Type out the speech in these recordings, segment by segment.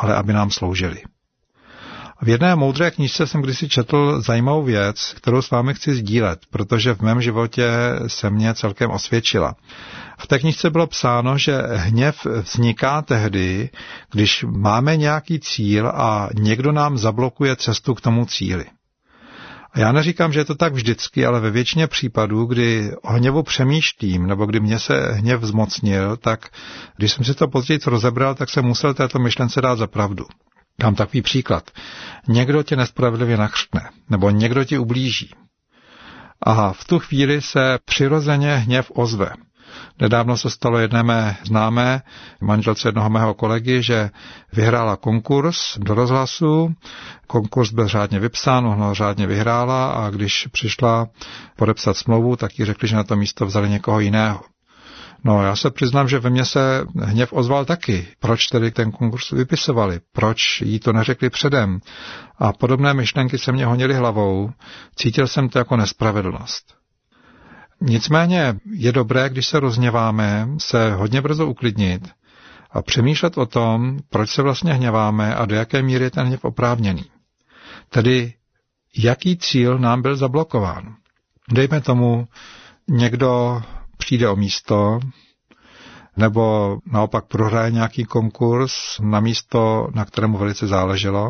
ale aby nám sloužili. V jedné moudré knížce jsem kdysi četl zajímavou věc, kterou s vámi chci sdílet, protože v mém životě se mě celkem osvědčila. V té knížce bylo psáno, že hněv vzniká tehdy, když máme nějaký cíl a někdo nám zablokuje cestu k tomu cíli. A já neříkám, že je to tak vždycky, ale ve většině případů, kdy o hněvu přemýšlím, nebo kdy mě se hněv zmocnil, tak když jsem si to později rozebral, tak jsem musel této myšlence dát za pravdu. Dám takový příklad. Někdo tě nespravedlivě nachřtne, nebo někdo ti ublíží. A v tu chvíli se přirozeně hněv ozve. Nedávno se stalo jedné mé známé, manželce jednoho mého kolegy, že vyhrála konkurs do rozhlasu. Konkurs byl řádně vypsán, ona ho řádně vyhrála a když přišla podepsat smlouvu, tak jí řekli, že na to místo vzali někoho jiného. No, já se přiznám, že ve mně se hněv ozval taky. Proč tedy ten konkurs vypisovali? Proč jí to neřekli předem? A podobné myšlenky se mě honily hlavou. Cítil jsem to jako nespravedlnost. Nicméně je dobré, když se rozhněváme, se hodně brzo uklidnit a přemýšlet o tom, proč se vlastně hněváme a do jaké míry je ten hněv oprávněný. Tedy, jaký cíl nám byl zablokován. Dejme tomu, někdo přijde o místo, nebo naopak prohraje nějaký konkurs na místo, na kterému velice záleželo.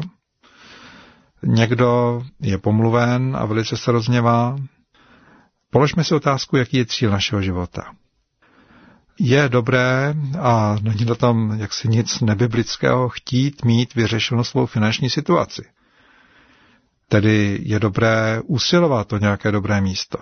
Někdo je pomluven a velice se rozhněvá. Položme si otázku, jaký je cíl našeho života. Je dobré, a není na tom jaksi nic nebiblického, chtít mít vyřešenou svou finanční situaci. Tedy je dobré usilovat o nějaké dobré místo.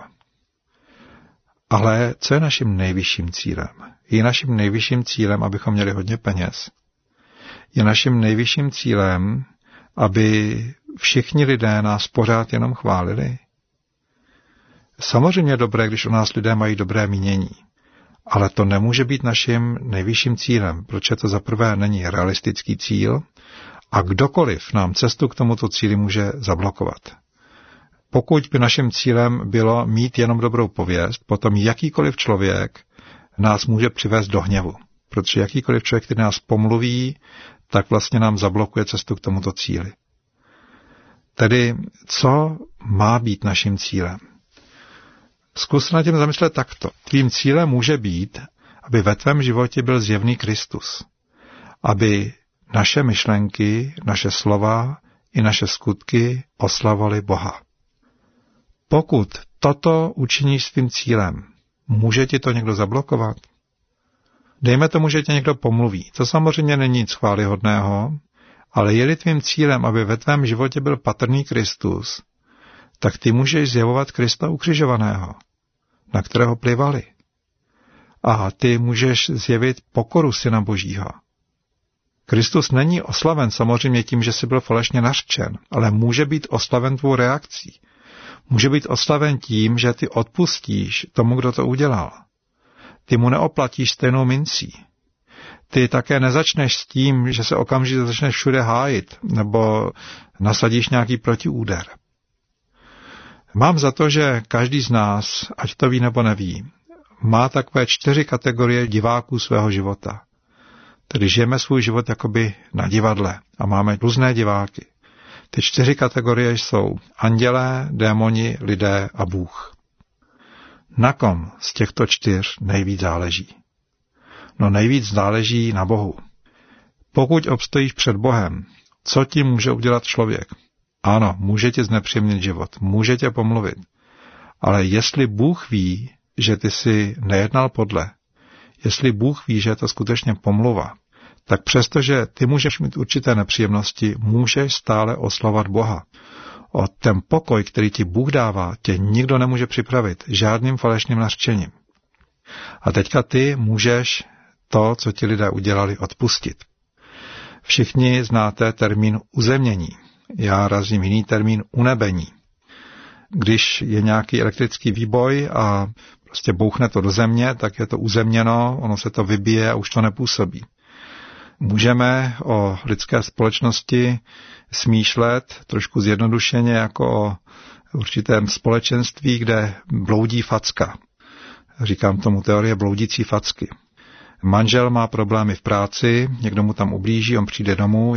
Ale co je naším nejvyšším cílem? Je naším nejvyšším cílem, abychom měli hodně peněz. Je naším nejvyšším cílem, aby všichni lidé nás pořád jenom chválili. Samozřejmě je dobré, když o nás lidé mají dobré mínění, ale to nemůže být naším nejvyšším cílem, protože to zaprvé není realistický cíl a kdokoliv nám cestu k tomuto cíli může zablokovat. Pokud by naším cílem bylo mít jenom dobrou pověst, potom jakýkoliv člověk nás může přivést do hněvu, protože jakýkoliv člověk, který nás pomluví, tak vlastně nám zablokuje cestu k tomuto cíli. Tedy, co má být naším cílem? Zkus se nad tím zamyslet takto. Tvým cílem může být, aby ve tvém životě byl zjevný Kristus. Aby naše myšlenky, naše slova i naše skutky oslavovaly Boha. Pokud toto učiníš svým cílem, může ti to někdo zablokovat? Dejme tomu, že tě někdo pomluví. To samozřejmě není nic chvályhodného, ale je-li tvým cílem, aby ve tvém životě byl patrný Kristus, tak ty můžeš zjevovat Krista ukřižovaného, na kterého plivali. A ty můžeš zjevit pokoru Syna Božího. Kristus není oslaven samozřejmě tím, že jsi byl falešně nařčen, ale může být oslaven tvou reakcí. Může být oslaven tím, že ty odpustíš tomu, kdo to udělal. Ty mu neoplatíš stejnou mincí. Ty také nezačneš s tím, že se okamžitě začneš všude hájit, nebo nasadíš nějaký protiúder. Mám za to, že každý z nás, ať to ví nebo neví, má takové 4 kategorie diváků svého života. Tedy žijeme svůj život jakoby na divadle a máme různé diváky. Ty 4 kategorie jsou andělé, démoni, lidé a Bůh. Na kom z těchto 4 nejvíc záleží? No nejvíc záleží na Bohu. Pokud obstojíš před Bohem, co ti může udělat člověk? Ano, může ti znepříjemnit život, může tě pomluvit. Ale jestli Bůh ví, že ty jsi nejednal podle, jestli Bůh ví, že je to skutečně pomluva, tak přestože ty můžeš mít určité nepříjemnosti, můžeš stále oslavovat Boha. O ten pokoj, který ti Bůh dává, tě nikdo nemůže připravit žádným falešným nařčením. A teďka ty můžeš to, co ti lidé udělali, odpustit. Všichni znáte termín uzemnění. Já razím jiný termín unebení. Když je nějaký elektrický výboj a prostě bouchne to do země, tak je to uzemněno, ono se to vybije a už to nepůsobí. Můžeme o lidské společnosti smýšlet trošku zjednodušeně jako o určitém společenství, kde bloudí facka. Říkám tomu teorie bloudící facky. Manžel má problémy v práci, někdo mu tam ublíží, on přijde domů,